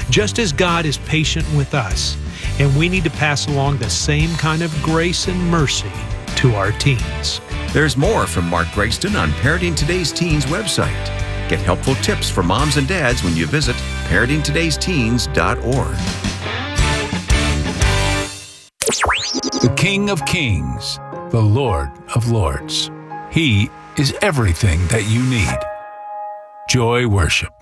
Just as God is patient with us, and we need to pass along the same kind of grace and mercy to our teens. There's more from Mark Gregston on Parenting Today's Teens website. Get helpful tips for moms and dads when you visit parentingtodaysteens.org. The King of Kings, the Lord of Lords. He is everything that you need. Joy Worship.